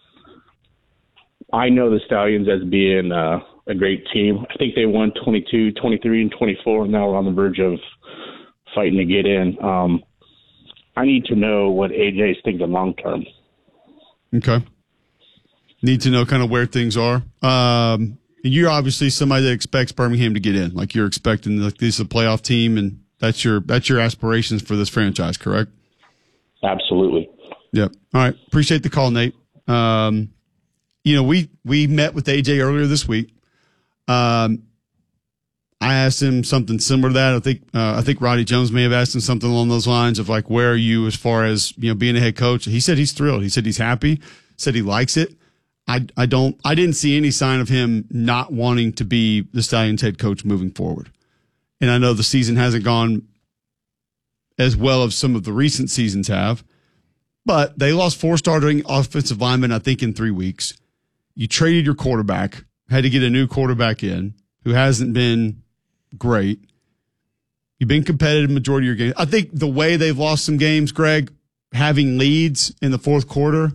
I know the Stallions as being uh, a great team. I think they won twenty-two, twenty-three, and twenty-four, and now we're on the verge of fighting to get in. Um, I need to know what A J is thinking long term. Okay. Need to know kind of where things are. Um, and you're obviously somebody that expects Birmingham to get in. Like you're expecting like this is a playoff team, and that's your that's your aspirations for this franchise, correct? Absolutely. Yep. All right. Appreciate the call, Nate. Um, you know, we we met with A J earlier this week. Um, I asked him something similar to that. I think uh, I think Roddy Jones may have asked him something along those lines of like, where are you as far as you know being a head coach? He said he's thrilled. He said he's happy. Said he likes it. I I don't I didn't see any sign of him not wanting to be the Stallions head coach moving forward. And I know the season hasn't gone as well as some of the recent seasons have, but they lost four starting offensive linemen, I think, in three weeks. You traded your quarterback, had to get a new quarterback in who hasn't been great. You've been competitive majority of your games. I think the way they've lost some games, Greg, having leads in the fourth quarter.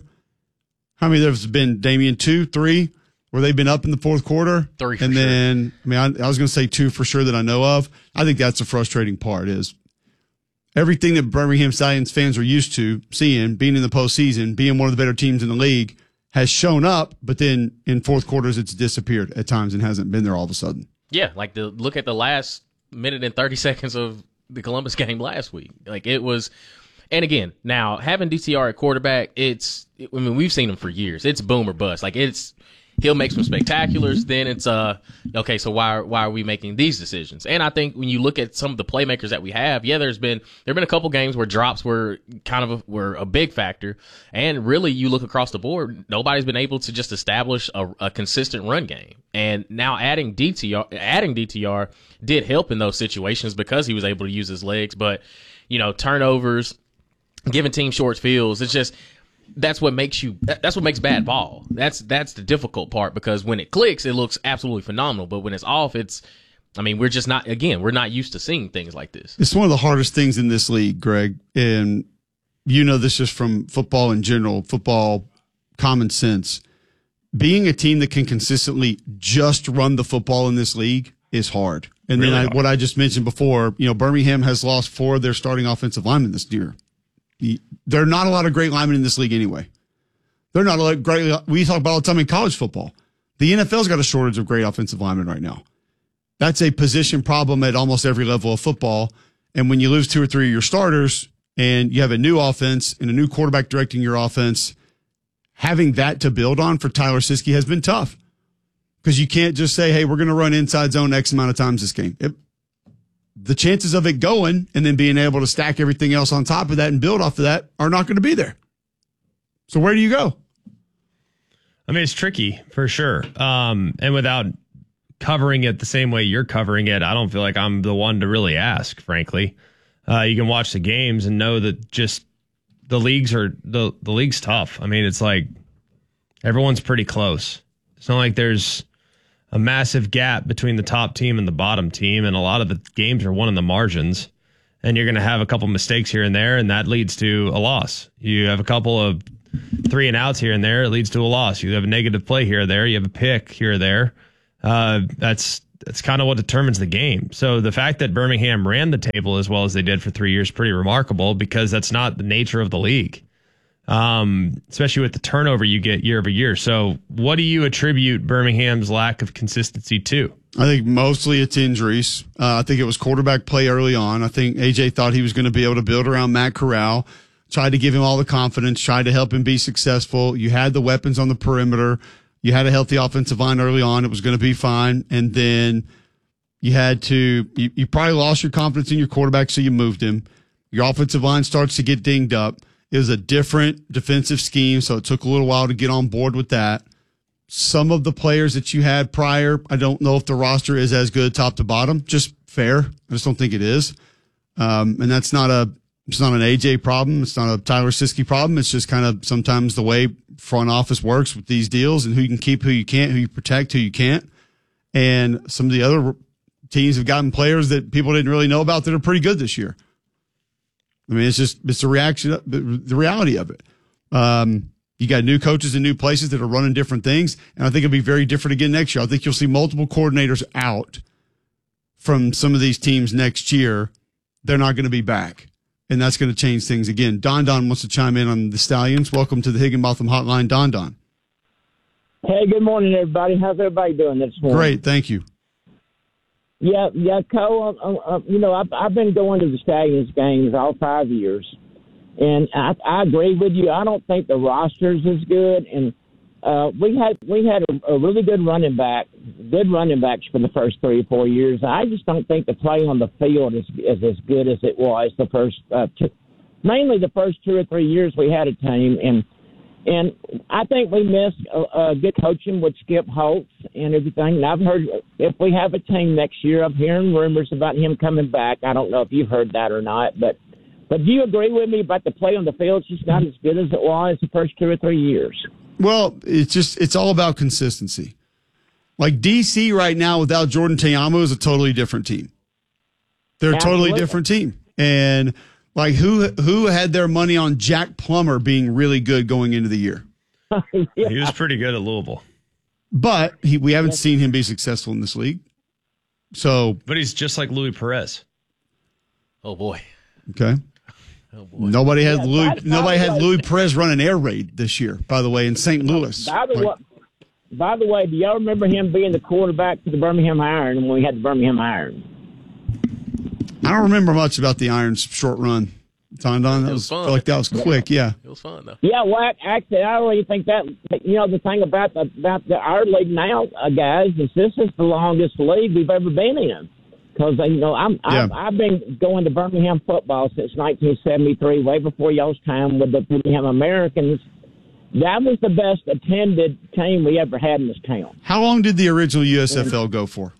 How many there's been, Damian? Two, three, where they've been up in the fourth quarter? Three for And sure. then, I mean, I, I was going to say two for sure that I know of. I think that's the frustrating part is everything that Birmingham Stallions fans are used to seeing, being in the postseason, being one of the better teams in the league, has shown up, but then in fourth quarters it's disappeared at times and hasn't been there all of a sudden. Yeah, like the look at the last minute and thirty seconds of the Columbus game last week. Like it was, and again, now having D T R at quarterback, it's, I mean, we've seen him for years. It's boom or bust. Like it's, he'll make some spectaculars. Then it's, uh, okay, so why are, why are we making these decisions? And I think when you look at some of the playmakers that we have, yeah, there's been, there've been a couple games where drops were kind of a, were a big factor. And really you look across the board, nobody's been able to just establish a, a consistent run game. And now adding D T R, adding D T R did help in those situations because he was able to use his legs. But, you know, turnovers, giving team short fields, it's just, that's what makes you, that's what makes bad ball. That's, that's the difficult part because when it clicks, it looks absolutely phenomenal. But when it's off, it's, I mean, we're just not, again, we're not used to seeing things like this. It's one of the hardest things in this league, Greg. And you know this just from football in general, football common sense. Being a team that can consistently just run the football in this league is hard. And Really then I, hard. what I just mentioned before, you know, Birmingham has lost four of their starting offensive linemen this year. There are not a lot of great linemen in this league anyway. They're not a lot of great. We talk about all the time in college football. The N F L's got a shortage of great offensive linemen right now. That's a position problem at almost every level of football. And when you lose two or three of your starters and you have a new offense and a new quarterback directing your offense, having that to build on for Tyler Siskey has been tough because you can't just say, hey, we're going to run inside zone X amount of times this game. It, the chances of it going and then being able to stack everything else on top of that and build off of that are not going to be there. So where do you go? I mean, it's tricky for sure. Um, and without covering it the same way you're covering it, I don't feel like I'm the one to really ask, frankly. Uh, you can watch the games and know that just the leagues are the, the league's tough. I mean, it's like everyone's pretty close. It's not like there's a massive gap between the top team and the bottom team, and a lot of the games are won in the margins. And you're going to have a couple mistakes here and there, and that leads to a loss. You have a couple of three and outs here and there, it leads to a loss. You have a negative play here or there, you have a pick here or there. Uh, that's that's kind of what determines the game. So the fact that Birmingham ran the table as well as they did for three years is pretty remarkable, because that's not the nature of the league, um, especially with the turnover you get year over year. So what do you attribute Birmingham's lack of consistency to? I think mostly it's injuries. Uh, I think it was quarterback play early on. I think A J thought he was going to be able to build around Matt Corral, tried to give him all the confidence, tried to help him be successful. You had the weapons on the perimeter. You had a healthy offensive line early on. It was going to be fine. And then you had to, you, you probably lost your confidence in your quarterback, so you moved him. Your offensive line starts to get dinged up. It was a different defensive scheme, so it took a little while to get on board with that. Some of the players that you had prior, I don't know if the roster is as good top to bottom. Just fair. I just don't think it is. Um, and that's not a, it's not an A J problem. It's not a Tyler Siskey problem. It's just kind of sometimes the way front office works with these deals, and who you can keep, who you can't, who you protect, who you can't. And some of the other teams have gotten players that people didn't really know about that are pretty good this year. I mean, it's just, it's the reaction, the, the reality of it. Um, You got new coaches in new places that are running different things, and I think it'll be very different again next year. I think you'll see multiple coordinators out from some of these teams next year. They're not going to be back, and that's going to change things again. Don Don wants to chime in on the Stallions. Welcome to the Higginbotham Hotline, Don Don. Hey, good morning, everybody. How's everybody doing this morning? Great, thank you. Yeah, yeah, Cole, uh, uh, you know, I've, I've been going to the Stallions games all five years. And I, I agree with you. I don't think the roster's as good. And uh, we had we had a, a really good running back, good running backs for the first three or four years. I just don't think the play on the field is, is as good as it was the first, uh, two, mainly the first two or three years we had a team. And and I think we missed a, a good coaching with Skip Holtz and everything. And I've heard if we have a team next year, I'm hearing rumors about him coming back. I don't know if you've heard that or not, but. But do you agree with me about the play on the field? It's just not as good as it was the first two or three years. Well, it's just, it's all about consistency. Like D C right now without Jordan Ta'amu is a totally different team. They're a Absolutely. totally different team. And like who, who had their money on Jack Plummer being really good going into the year? yeah. He was pretty good at Louisville. But he, we haven't yes. seen him be successful in this league. So, But he's just like Louis Perez. Oh boy. Okay. Oh boy. Nobody had yeah, Louis. by, nobody by had way, Louis Perez run an air raid this year. By the way, in Saint Louis. By the, like, way, by the way, do y'all remember him being the quarterback for the Birmingham Iron when we had the Birmingham Iron? I don't remember much about the Iron's short run. Don Don, that was, was fun. I feel like that was quick. Yeah. It was fun though. Yeah, well, actually, I really think that you know the thing about the, about the our league now, uh, guys, is this is the longest league we've ever been in. Because, you know, I'm, yeah. I've, I've been going to Birmingham football since nineteen seventy-three, way before y'all's time with the Birmingham Americans. That was the best attended team we ever had in this town. How long did the original U S F L go for?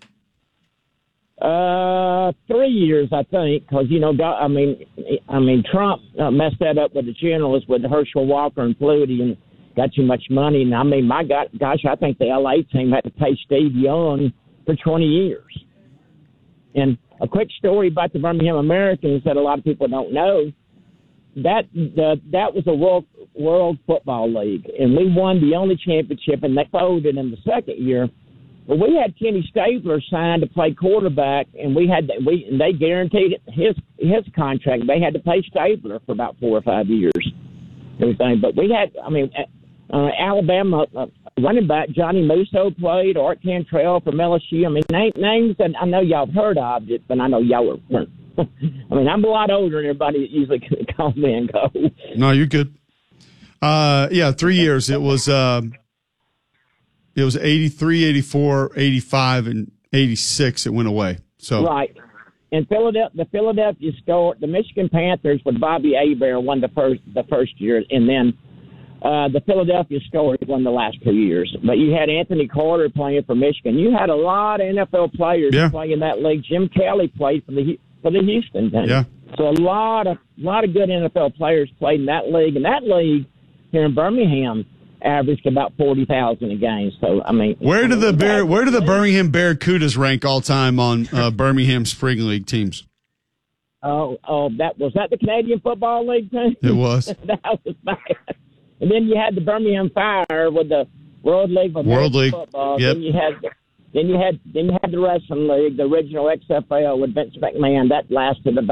Uh, three years, I think, because, you know, I mean, I mean, Trump uh, messed that up with the generals with Herschel Walker and Flutie and got too much money. And, I mean, my God, gosh, I think the L A team had to pay Steve Young for twenty years. And a quick story about the Birmingham Americans that a lot of people don't know, that the, that was a world world football league, and we won the only championship, and they folded in the second year. But we had Kenny Stabler signed to play quarterback, and we had we and they guaranteed his his contract. They had to pay Stabler for about four or five years, everything. But we had, I mean, uh, Alabama. Uh, running back Johnny Musso played, Art Cantrell from L S U. I mean, names that I know y'all have heard of it, but I know y'all are. I mean, I'm a lot older than everybody that usually calls me and go. No, you're good. Uh, yeah, three years. It was um, it was eighty-three, eighty-four, eighty-five, and eighty-six. It went away. So right. And Philadelphia, the Philadelphia Star, the Michigan Panthers with Bobby Hebert won the first the first year, and then. Uh, the Philadelphia Stars won the last two years. But you had Anthony Carter playing for Michigan. You had a lot of N F L players yeah. playing in that league. Jim Kelly played for the for the Houston team. Yeah. So a lot of lot of good N F L players played in that league. And that league here in Birmingham, averaged about forty thousand a game. So I mean, where do the Bear, where do the Birmingham Barracudas rank all time on uh, Birmingham Spring League teams? Oh, oh, that was that the Canadian Football League team? It was. That was bad. And then you had the Birmingham Fire with the World League of World League. Football. Yep. Then you had then you had then you had the Wrestling League, the original X F L with Vince McMahon. That lasted about